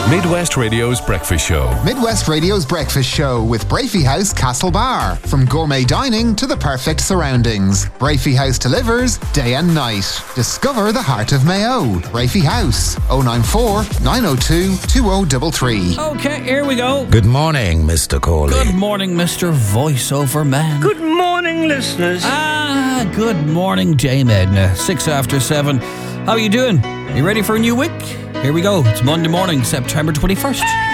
Midwest Radio's Breakfast Show. Midwest Radio's Breakfast Show with Brafey House Castlebar. From gourmet dining to the perfect surroundings, Brafey House delivers day and night. Discover the heart of Mayo. Brafey House, 094 902 2033. Okay, here we go. Good morning, Mr. Corley. Good morning, Mr. Voiceover Man. Good morning, listeners. Good morning, Dame Edna. 6 after 7. How are you doing? You ready for a new week? Here we go. It's Monday morning, September 21st.